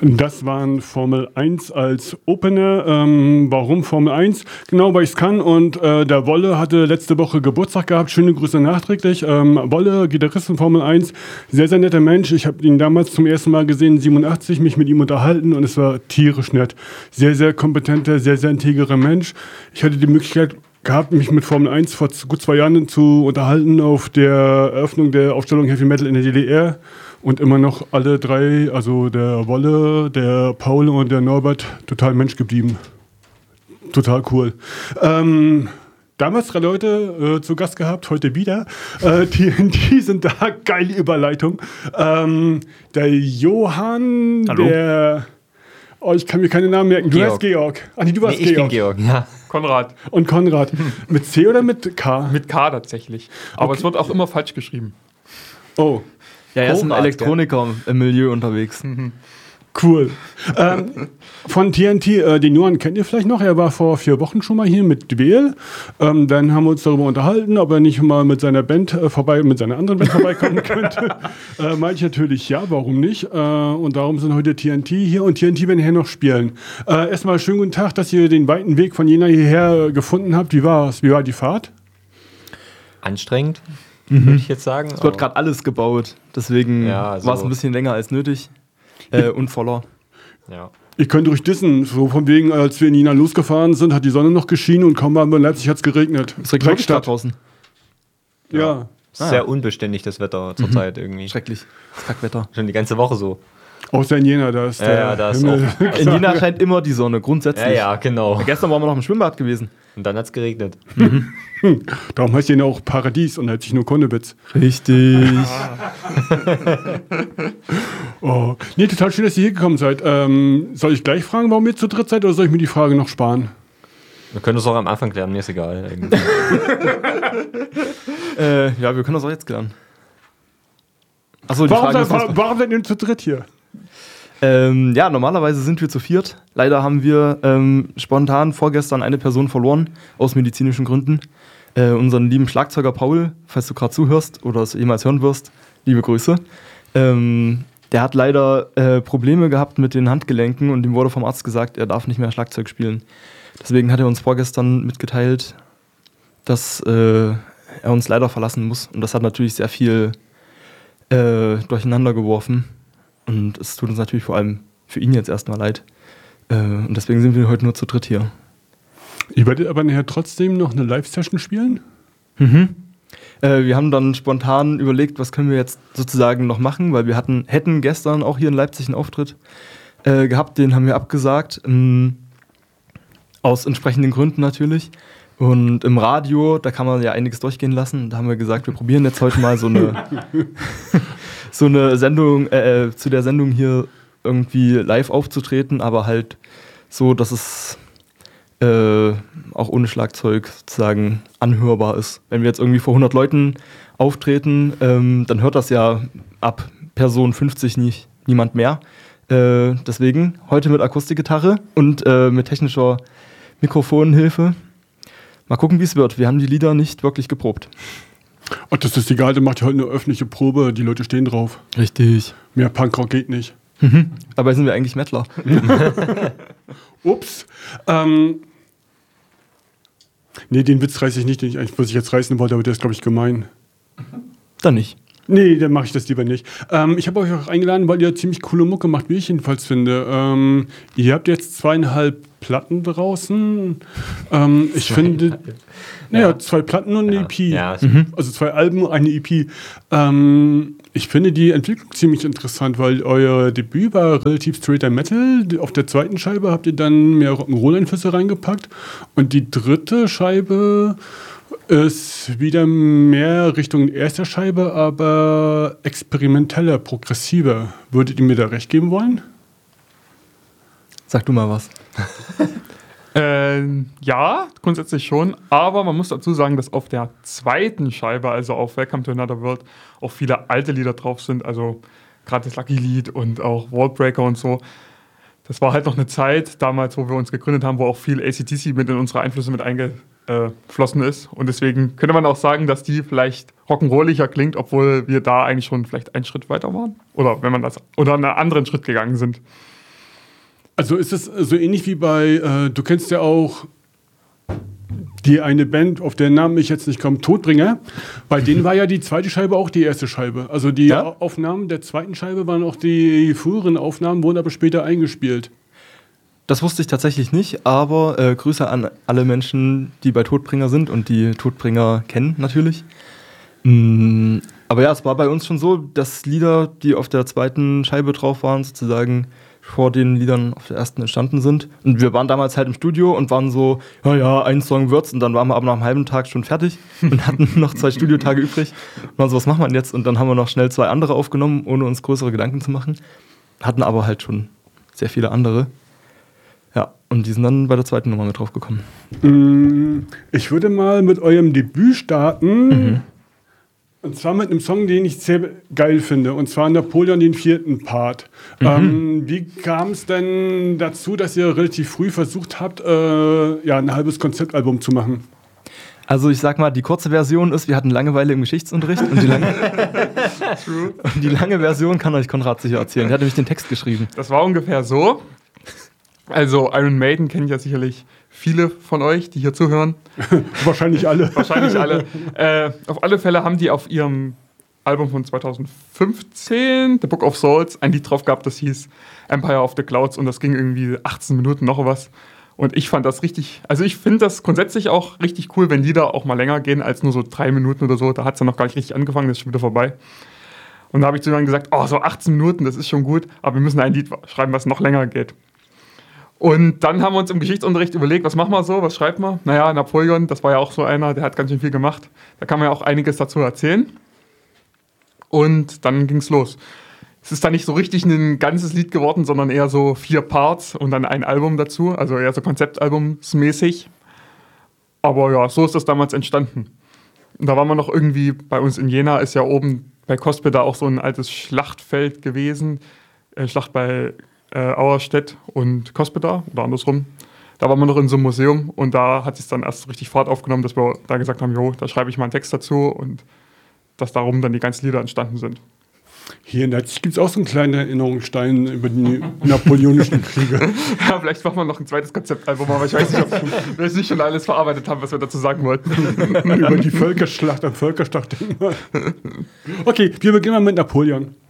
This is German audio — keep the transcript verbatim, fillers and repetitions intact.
Das waren Formel eins als Opener. Ähm, warum Formel eins? Genau, weil ich es kann. Und äh, der Wolle hatte letzte Woche Geburtstag gehabt. Schöne Grüße nachträglich. Ähm, Wolle, Gitarrist von Formel eins, sehr, sehr netter Mensch. Ich habe ihn damals zum ersten Mal gesehen, siebenundachtzig, mich mit ihm unterhalten und es war tierisch nett. Sehr, sehr kompetenter, sehr, sehr integrer Mensch. Ich hatte die Möglichkeit gehabt, mich mit Formel eins vor gut zwei Jahren zu unterhalten auf der Eröffnung der Aufstellung Heavy Metal in der D D R. Und immer noch alle drei, also der Wolle, der Paul und der Norbert, total Mensch geblieben. Total cool. Ähm, damals drei Leute äh, zu Gast gehabt, heute wieder. Äh, die, die sind da, geile Überleitung. Ähm, der Johann, Hallo. der... Oh, ich kann mir keine Namen merken. Du Georg. heißt Georg. Ach nee, du warst Nee, ich Georg. bin Georg, ja. Konrad. Und Konrad. Mit C oder mit K? Mit K tatsächlich. Aber Okay. es wird auch immer falsch geschrieben. Oh, Ja, er ist ein Konrad, Elektroniker im Milieu unterwegs. cool. ähm, von T N T, äh, den Johann kennt ihr vielleicht noch. Er war vor vier Wochen schon mal hier mit Dweel. Ähm, dann haben wir uns darüber unterhalten, ob er nicht mal mit seiner Band äh, vorbei, mit seiner anderen Band vorbeikommen könnte. Äh, meinte ich natürlich ja, warum nicht? Äh, und darum sind heute T N T hier und T N T werden hier noch spielen. Äh, erstmal schönen guten Tag, dass ihr den weiten Weg von Jena hierher gefunden habt. Wie war's? Wie war die Fahrt? Anstrengend, würde ich jetzt sagen. Oh. Oh. Es wird gerade alles gebaut, deswegen Ja, also- war es ein bisschen länger als nötig äh, und voller. Ja. Ich könnte euch dissen, so von wegen, als wir in Jena losgefahren sind, hat die Sonne noch geschienen und kaum waren wir in Leipzig, hat es geregnet. Es regnet wirklich gerade draußen. Ja. Sehr Ah. unbeständig, das Wetter zurzeit irgendwie. Schrecklich. Das Kackwetter. Schon die ganze Woche so. Außer in Jena, da ist Ja, der ja, da ist Himmel. In Jena scheint immer die Sonne, grundsätzlich. Ja, ja, genau. Gestern waren wir noch im Schwimmbad gewesen. Und dann hat es geregnet. Darum heißt Jena auch Paradies und heißt sich nur Konnewitz. Richtig. Oh. Nee, total schön, dass ihr hier gekommen seid. Ähm, soll ich gleich fragen, warum ihr zu dritt seid, oder soll ich mir die Frage noch sparen? Wir können es auch am Anfang klären, mir ist egal. Irgendwie. äh, ja, wir können das auch jetzt klären. Achso, die Warum, Frage seid, ist, warum, was- warum seid ihr denn zu dritt hier? ähm, ja, normalerweise sind wir zu viert. Leider haben wir ähm, spontan vorgestern eine Person verloren, aus medizinischen Gründen. Äh, unseren lieben Schlagzeuger Paul, falls du gerade zuhörst oder es jemals hören wirst, liebe Grüße. Ähm, der hat leider äh, Probleme gehabt mit den Handgelenken und ihm wurde vom Arzt gesagt, er darf nicht mehr Schlagzeug spielen. Deswegen hat er uns vorgestern mitgeteilt, dass äh, er uns leider verlassen muss. Und das hat natürlich sehr viel äh, durcheinander geworfen. Und es tut uns natürlich vor allem für ihn jetzt erstmal leid. Äh, und deswegen sind wir heute nur zu dritt hier. Ihr werdet aber nachher trotzdem noch eine Live-Session spielen? Mhm. Äh, wir haben dann spontan überlegt, was können wir jetzt sozusagen noch machen, weil wir hatten, hätten gestern auch hier in Leipzig einen Auftritt äh, gehabt, den haben wir abgesagt. Ähm, aus entsprechenden Gründen natürlich. Und im Radio, da kann man ja einiges durchgehen lassen. Da haben wir gesagt, wir probieren jetzt heute mal so eine, so eine Sendung, äh, zu der Sendung hier irgendwie live aufzutreten, aber halt so, dass es äh, auch ohne Schlagzeug sozusagen anhörbar ist. Wenn wir jetzt irgendwie vor hundert Leuten auftreten, ähm, dann hört das ja ab Person fünfzig nicht, niemand mehr. Äh, deswegen heute mit Akustikgitarre und äh, mit technischer Mikrofonhilfe. Mal gucken, wie es wird. Wir haben die Lieder nicht wirklich geprobt. Ach, das ist egal, dann macht ihr heute eine öffentliche Probe, die Leute stehen drauf. Richtig. Mehr Punkrock geht nicht. Mhm. Dabei sind wir eigentlich Mettler. Ups. Ähm, nee, den Witz reiße ich nicht, den ich eigentlich, was ich jetzt reißen wollte, aber der ist, glaube ich, gemein. Dann nicht. Nee, dann mache ich das lieber nicht. Ähm, ich habe euch auch eingeladen, weil ihr ziemlich coole Mucke macht, wie ich jedenfalls finde. Ähm, ihr habt jetzt zweieinhalb Platten draußen. Ähm, ich finde, naja, Ja. zwei Platten und eine Ja. E P. Ja, Also zwei Alben und eine E P. Ähm, ich finde die Entwicklung ziemlich interessant, weil euer Debüt war relativ straighter Metal. Auf der zweiten Scheibe habt ihr dann mehr Rock'n'Roll-Einflüsse reingepackt. Und die dritte Scheibe ist wieder mehr Richtung erster Scheibe, aber experimenteller, progressiver. Würdet ihr mir da recht geben wollen? Sag du mal was. Ähm, ja, grundsätzlich schon. Aber man muss dazu sagen, dass auf der zweiten Scheibe, also auf Welcome to Another World, auch viele alte Lieder drauf sind. Also gerade das Lucky-Lied und auch Wallbreaker und so. Das war halt noch eine Zeit damals, wo wir uns gegründet haben, wo auch viel A C D C mit in unsere Einflüsse mit eingeflossen ist. Und deswegen könnte man auch sagen, dass die vielleicht rock'n'rolliger klingt, obwohl wir da eigentlich schon vielleicht einen Schritt weiter waren. Oder wenn man das oder einen anderen Schritt gegangen sind. Also ist es so ähnlich wie bei, äh, du kennst ja auch die eine Band, auf deren Namen ich jetzt nicht komme, Todbringer. Bei denen war ja die zweite Scheibe auch die erste Scheibe. Also die Ja? Aufnahmen der zweiten Scheibe waren auch die früheren Aufnahmen, wurden aber später eingespielt. Das wusste ich tatsächlich nicht, aber äh, Grüße an alle Menschen, die bei Todbringer sind und die Todbringer kennen natürlich. Mm, aber ja, es war bei uns schon so, dass Lieder, die auf der zweiten Scheibe drauf waren, sozusagen vor den Liedern auf der ersten entstanden sind. Und wir waren damals halt im Studio und waren so, ja, ja, ein Song wird's. Und dann waren wir aber nach einem halben Tag schon fertig und hatten noch zwei Studiotage übrig. Und waren so, was machen wir denn jetzt? Und dann haben wir noch schnell zwei andere aufgenommen, ohne uns größere Gedanken zu machen. Hatten aber halt schon sehr viele andere. Ja, und die sind dann bei der zweiten Nummer mit drauf gekommen. Ich würde mal mit eurem Debüt starten. Mhm. Und zwar mit einem Song, den ich sehr geil finde. Und zwar Napoleon, den vierten Part. Mhm. Ähm, wie kam es denn dazu, dass ihr relativ früh versucht habt, äh, ja, ein halbes Konzeptalbum zu machen? Also ich sag mal, die kurze Version ist, wir hatten Langeweile im Geschichtsunterricht. Und die lange, und die lange Version kann euch Konrad sicher erzählen. Der hat nämlich den Text geschrieben. Das war ungefähr so. Also Iron Maiden kennen ja sicherlich viele von euch, die hier zuhören. Wahrscheinlich alle. Wahrscheinlich alle. Äh, auf alle Fälle haben die auf ihrem Album von zwanzig fünfzehn, The Book of Souls, ein Lied drauf gehabt, das hieß Empire of the Clouds und das ging irgendwie achtzehn Minuten noch was. Und ich fand das richtig, also ich finde das grundsätzlich auch richtig cool, wenn Lieder auch mal länger gehen als nur so drei Minuten oder so. Da hat es ja noch gar nicht richtig angefangen, das ist schon wieder vorbei. Und da habe ich zu jemandem gesagt, oh, so achtzehn Minuten, das ist schon gut, aber wir müssen ein Lied schreiben, was noch länger geht. Und dann haben wir uns im Geschichtsunterricht überlegt, was machen wir so, was schreibt man? Naja, Napoleon, das war ja auch so einer, der hat ganz schön viel gemacht. Da kann man ja auch einiges dazu erzählen. Und dann ging es los. Es ist dann nicht so richtig ein ganzes Lied geworden, sondern eher so vier Parts und dann ein Album dazu, also eher so konzeptalbumsmäßig. Aber ja, so ist das damals entstanden. Und da waren wir noch irgendwie, bei uns in Jena ist ja oben bei Cospeda auch so ein altes Schlachtfeld gewesen. Äh, Schlacht bei äh, Auerstedt und Cospeda oder andersrum. Da waren wir noch in so einem Museum und da hat es dann erst richtig Fahrt aufgenommen, dass wir da gesagt haben, jo, da schreibe ich mal einen Text dazu und dass darum dann die ganzen Lieder entstanden sind. Hier in Leipzig gibt es auch so einen kleinen Erinnerungsstein über die napoleonischen Kriege. Ja, vielleicht machen wir noch ein zweites Konzeptalbum, aber ich weiß nicht, ob wir es nicht schon alles verarbeitet haben, was wir dazu sagen wollten. Über die Völkerschlacht am Völkerschlachtdenkmal. Okay, wir beginnen mal mit Napoleon.